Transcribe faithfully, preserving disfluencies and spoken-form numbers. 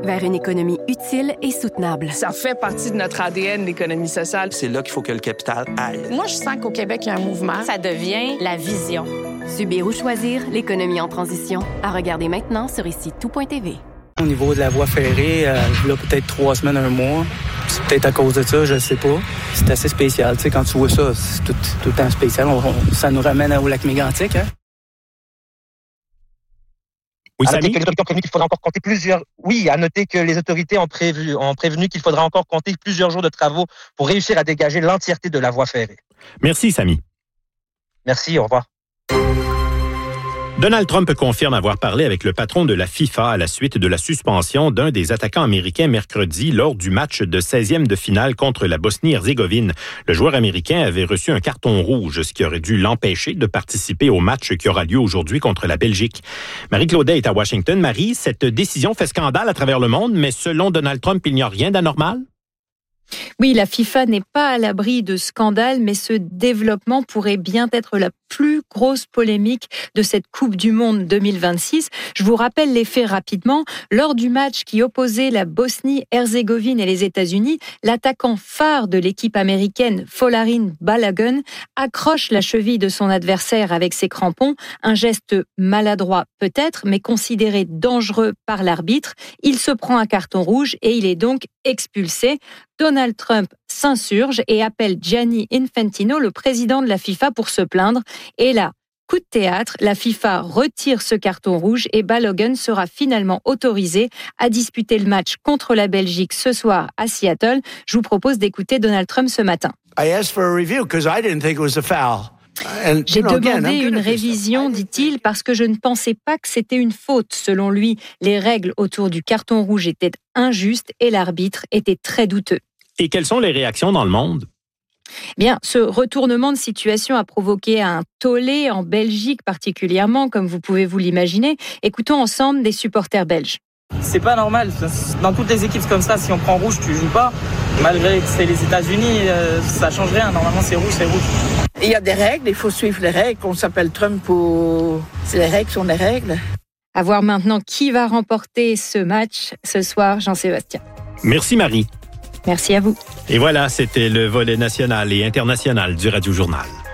vers une économie utile et soutenable. Ça fait partie de notre A D N, l'économie sociale. C'est là qu'il faut que le capital aille. Moi, je sens qu'au Québec, il y a un mouvement. Ça devient la vision. Subir ou choisir, l'économie en transition. À regarder maintenant sur ici tout point t v. Au niveau de la voie ferrée, euh, là, peut-être trois semaines, un mois. C'est peut-être à cause de ça, je sais pas. C'est assez spécial. Tu sais, quand tu vois ça, c'est tout, tout le temps spécial. On, on, ça nous ramène au lac Mégantic, hein? Oui, à noter que les autorités ont prévenu qu'il faudra encore compter plusieurs. Oui, à noter que les autorités ont prévu, ont prévenu qu'il faudra encore compter plusieurs jours de travaux pour réussir à dégager l'entièreté de la voie ferrée. Merci, Samy. Merci, au revoir. Donald Trump confirme avoir parlé avec le patron de la FIFA à la suite de la suspension d'un des attaquants américains mercredi lors du match de seizième de finale contre la Bosnie-Herzégovine. Le joueur américain avait reçu un carton rouge, ce qui aurait dû l'empêcher de participer au match qui aura lieu aujourd'hui contre la Belgique. Marie-Claudet est à Washington. Marie, cette décision fait scandale à travers le monde, mais selon Donald Trump, il n'y a rien d'anormal? Oui, la FIFA n'est pas à l'abri de scandales, mais ce développement pourrait bien être la plus grosse polémique de cette Coupe du Monde deux mille vingt-six. Je vous rappelle les faits rapidement. Lors du match qui opposait la Bosnie-Herzégovine et les États-Unis, l'attaquant phare de l'équipe américaine, Folarin Balogun, accroche la cheville de son adversaire avec ses crampons. Un geste maladroit peut-être, mais considéré dangereux par l'arbitre. Il se prend un carton rouge et il est donc expulsé. Donald Trump s'insurge et appelle Gianni Infantino, le président de la FIFA, pour se plaindre. Et là, coup de théâtre, la FIFA retire ce carton rouge et Balogun sera finalement autorisé à disputer le match contre la Belgique ce soir à Seattle. Je vous propose d'écouter Donald Trump ce matin. I asked for a review because I didn't think it was a foul. And, J'ai you know, demandé again, une révision, dit-il, parce que je ne pensais pas que c'était une faute. Selon lui, les règles autour du carton rouge étaient injustes et l'arbitre était très douteux. Et quelles sont les réactions dans le monde? Bien, ce retournement de situation a provoqué un tollé en Belgique particulièrement, comme vous pouvez vous l'imaginer. Écoutons ensemble des supporters belges. C'est pas normal. Dans toutes les équipes comme ça, si on prend rouge, tu joues pas. Malgré que c'est les États-Unis, ça change rien. Normalement, c'est rouge, c'est rouge. Il y a des règles, il faut suivre les règles. On s'appelle Trump pour... C'est les règles sont les règles. À voir maintenant qui va remporter ce match ce soir, Jean-Sébastien. Merci Marie. Merci à vous. Et voilà, c'était le volet national et international du Radio Journal.